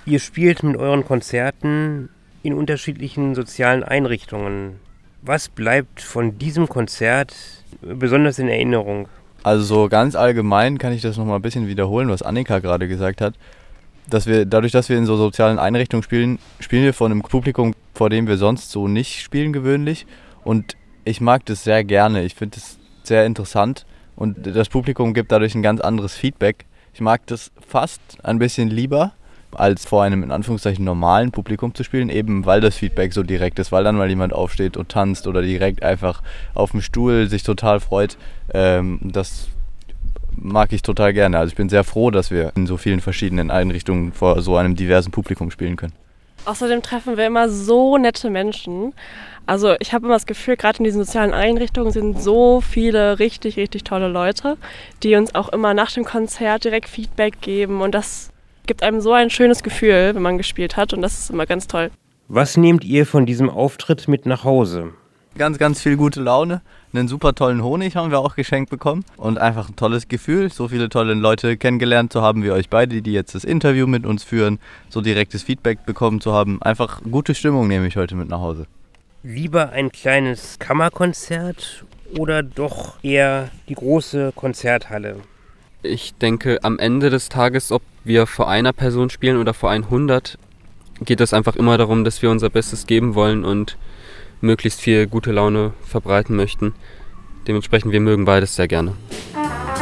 Ihr spielt mit euren Konzerten in unterschiedlichen sozialen Einrichtungen. Was bleibt von diesem Konzert besonders in Erinnerung? Also so ganz allgemein kann ich das nochmal ein bisschen wiederholen, was Annika gerade gesagt hat. Dadurch, dass wir in so sozialen Einrichtungen spielen, spielen wir vor einem Publikum, vor dem wir sonst so nicht spielen gewöhnlich. Und ich mag das sehr gerne. Ich finde es sehr interessant und das Publikum gibt dadurch ein ganz anderes Feedback. Ich mag das fast ein bisschen lieber, als vor einem in Anführungszeichen normalen Publikum zu spielen, eben weil das Feedback so direkt ist, weil dann mal jemand aufsteht und tanzt oder direkt einfach auf dem Stuhl sich total freut. Das mag ich total gerne. Also ich bin sehr froh, dass wir in so vielen verschiedenen Einrichtungen vor so einem diversen Publikum spielen können. Außerdem treffen wir immer so nette Menschen. Also ich habe immer das Gefühl, gerade in diesen sozialen Einrichtungen sind so viele richtig, richtig tolle Leute, die uns auch immer nach dem Konzert direkt Feedback geben. Und das gibt einem so ein schönes Gefühl, wenn man gespielt hat. Und das ist immer ganz toll. Was nehmt ihr von diesem Auftritt mit nach Hause? Ganz, ganz viel gute Laune. Einen super tollen Honig haben wir auch geschenkt bekommen. Und einfach ein tolles Gefühl, so viele tolle Leute kennengelernt zu haben wie euch beide, die jetzt das Interview mit uns führen, so direktes Feedback bekommen zu haben. Einfach gute Stimmung nehme ich heute mit nach Hause. Lieber ein kleines Kammerkonzert oder doch eher die große Konzerthalle? Ich denke, am Ende des Tages, ob wir vor einer Person spielen oder vor 100, geht es einfach immer darum, dass wir unser Bestes geben wollen und möglichst viel gute Laune verbreiten möchten. Dementsprechend, wir mögen beides sehr gerne.